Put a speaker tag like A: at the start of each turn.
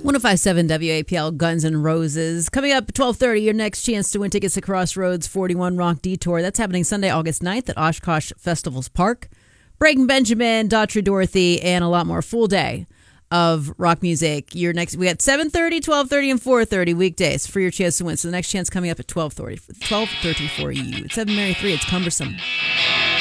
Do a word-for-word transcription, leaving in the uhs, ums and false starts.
A: one oh five point seven W A P L, Guns N' Roses. Coming up at twelve thirty, your next chance to win tickets to Crossroads forty-one Rock Detour. That's happening Sunday, August ninth at Oshkosh Festivals Park. Breaking Benjamin, Daughtry Dorothy, and a lot more. Full day of rock music. Your next, we got seven thirty, twelve thirty, and four thirty weekdays for your chance to win. So the next chance coming up at twelve thirty, twelve thirty for you. It's seven Mary three. It's Cumbersome.